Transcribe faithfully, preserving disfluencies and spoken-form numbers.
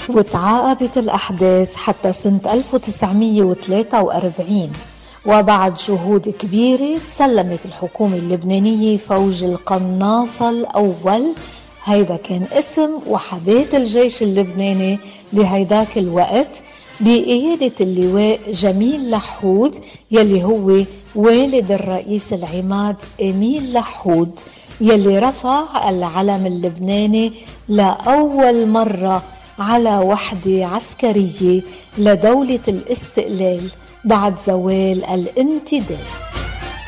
وتعاقبت الأحداث حتى سنة ألف وتسعمية وثلاثة وأربعين، وبعد جهود كبيرة سلمت الحكومة اللبنانية فوج القناصة الأول، هيدا كان اسم وحدات الجيش اللبناني بهيداك الوقت، بقيادة اللواء جميل لحود يلي هو والد الرئيس العماد إميل لحود، يلي رفع العلم اللبناني لأول مرة على وحدة عسكرية لدولة الاستقلال بعد زوال الانتداب.